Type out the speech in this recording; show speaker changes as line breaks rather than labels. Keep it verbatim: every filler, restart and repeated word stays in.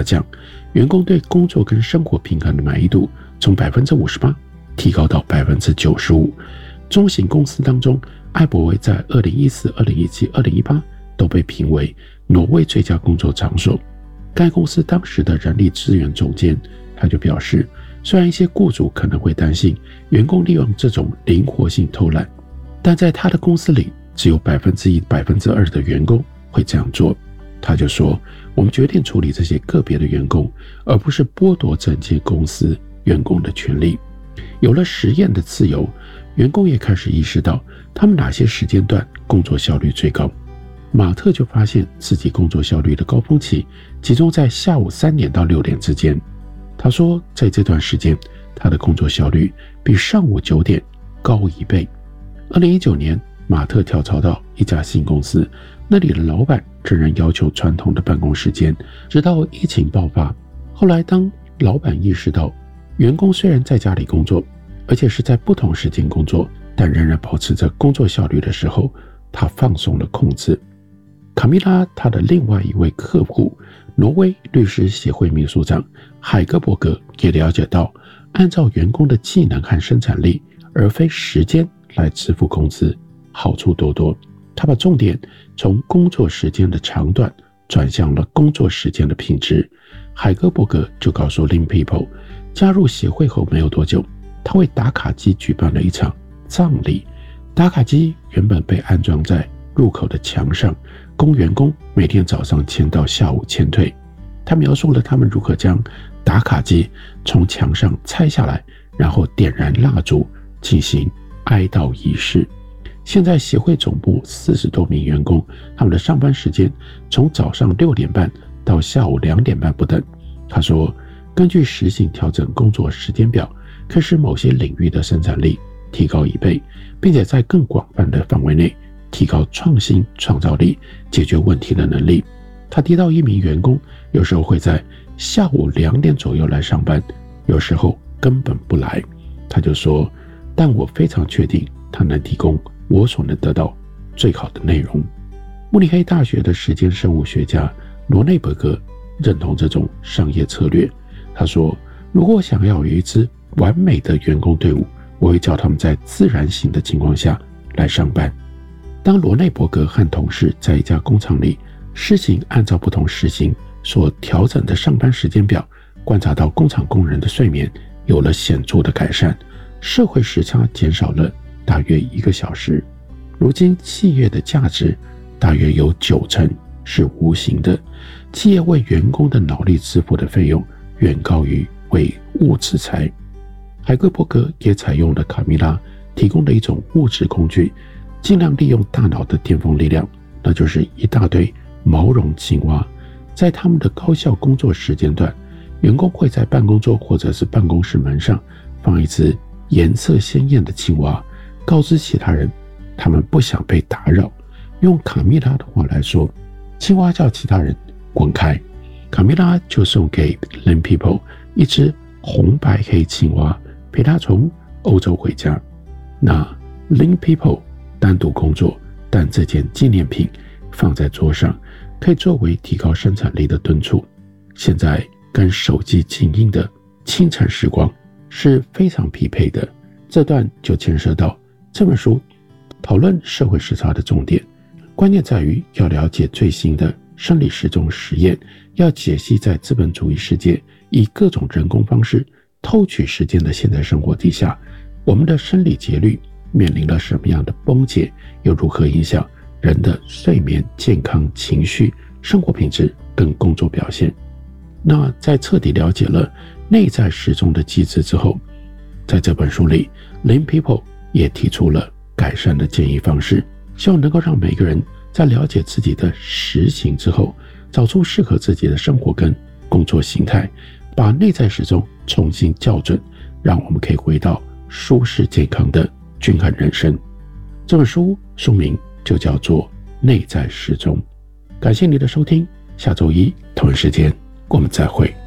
降，员工对工作跟生活平衡的满意度从 百分之五十八 提高到 百分之九十五。中型公司当中，艾伯威在二零一四、二零一七、二零一八都被评为挪威最佳工作场所。该公司当时的人力资源总监他就表示，虽然一些雇主可能会担心员工利用这种灵活性偷懒，但在他的公司里只有 百分之一、百分之二 的员工会这样做。他就说，我们决定处理这些个别的员工，而不是剥夺整间公司员工的权利。有了实验的自由，员工也开始意识到他们哪些时间段工作效率最高。马特就发现自己工作效率的高峰期集中在下午三点到六点之间。他说，在这段时间，他的工作效率比上午九点高一倍。二零一九年，马特跳槽到一家新公司，那里的老板仍然要求传统的办公时间，直到疫情爆发。后来，当老板意识到员工虽然在家里工作，而且是在不同时间工作，但仍然保持着工作效率的时候，他放松了控制。卡米拉他的另外一位客户，挪威律师协会秘书长海格伯格也了解到，按照员工的技能和生产力，而非时间来支付工资，好处多多。他把重点从工作时间的长短转向了工作时间的品质。海格伯格就告诉 Lean People， 加入协会后没有多久，他为打卡机举办了一场葬礼。打卡机原本被安装在入口的墙上，供员工每天早上签到，下午签退。他描述了他们如何将打卡机从墙上拆下来，然后点燃蜡烛进行哀悼仪式。现在协会总部四十多名员工，他们的上班时间从早上六点半到下午两点半不等。他说，根据实行调整工作时间表，可以使某些领域的生产力提高一倍，并且在更广泛的范围内提高创新创造力、解决问题的能力。他提到一名员工有时候会在下午两点左右来上班，有时候根本不来。他就说，但我非常确定他能提供我所能得到最好的内容。慕尼黑大学的时间生物学家罗内伯格认同这种商业策略。他说，如果我想要有一支完美的员工队伍，我会叫他们在自然醒的情况下来上班。当罗内伯格和同事在一家工厂里施行按照不同时型所调整的上班时间表，观察到工厂工人的睡眠有了显著的改善，社会时差减少了大约一个小时。如今企业的价值大约有九成是无形的，企业为员工的脑力支付的费用远高于为物质财。海格伯格也采用了卡米拉提供的一种物质工具，尽量利用大脑的巅峰力量，那就是一大堆毛绒青蛙。在他们的高效工作时间段，员工会在办公桌或者是办公室门上放一只颜色鲜艳的青蛙，告知其他人他们不想被打扰。用卡米拉的话来说，青蛙叫其他人滚开，卡米拉就送给 Lean People 一只红白黑青蛙，陪他从欧洲回家。那 Lean People 单独工作，但这件纪念品放在桌上，可以作为提高生产力的敦促。现在跟手机静音的清晨时光是非常匹配的。这段就牵涉到这本书讨论社会时差的重点，关键在于要了解最新的生理时钟实验，要解析在资本主义世界以各种人工方式偷取时间的现代生活底下，我们的生理节律面临了什么样的崩解，又如何影响人的睡眠、健康、情绪、生活品质跟工作表现。那在彻底了解了内在时钟的机制之后，在这本书里 Lean People 也提出了改善的建议方式，希望能够让每个人在了解自己的时型之后，找出适合自己的生活跟工作形态，把内在时钟重新校准，让我们可以回到舒适健康的均衡人生。这本书书名就叫做内在时钟。感谢你的收听，下周一同一时间我们再会。